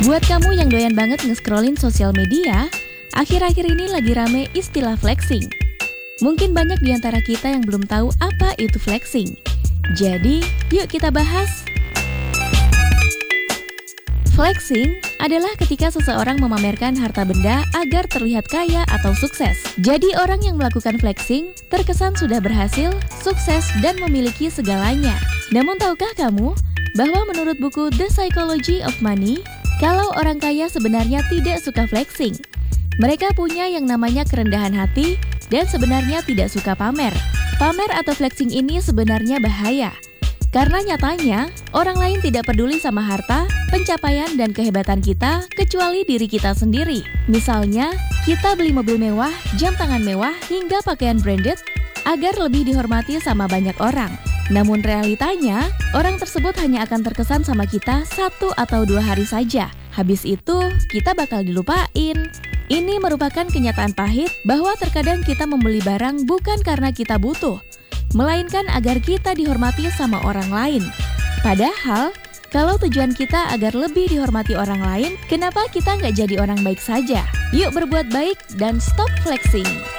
Buat kamu yang doyan banget nge-scrollin sosial media, akhir-akhir ini lagi rame istilah flexing. Mungkin banyak di antara kita yang belum tahu apa itu flexing. Jadi, yuk kita bahas. Flexing adalah ketika seseorang memamerkan harta benda agar terlihat kaya atau sukses. Jadi orang yang melakukan flexing terkesan sudah berhasil, sukses, dan memiliki segalanya. Namun tahukah kamu bahwa menurut buku The Psychology of Money, kalau orang kaya sebenarnya tidak suka flexing. Mereka punya yang namanya kerendahan hati dan sebenarnya tidak suka pamer. Pamer atau flexing ini sebenarnya bahaya. Karena nyatanya, orang lain tidak peduli sama harta, pencapaian, dan kehebatan kita kecuali diri kita sendiri. Misalnya, kita beli mobil mewah, jam tangan mewah, hingga pakaian branded agar lebih dihormati sama banyak orang. Namun realitanya, orang tersebut hanya akan terkesan sama kita 1 atau 2 hari saja. Habis itu, kita bakal dilupain. Ini merupakan kenyataan pahit bahwa terkadang kita membeli barang bukan karena kita butuh, melainkan agar kita dihormati sama orang lain. Padahal, kalau tujuan kita agar lebih dihormati orang lain, kenapa kita nggak jadi orang baik saja? Yuk berbuat baik dan stop flexing.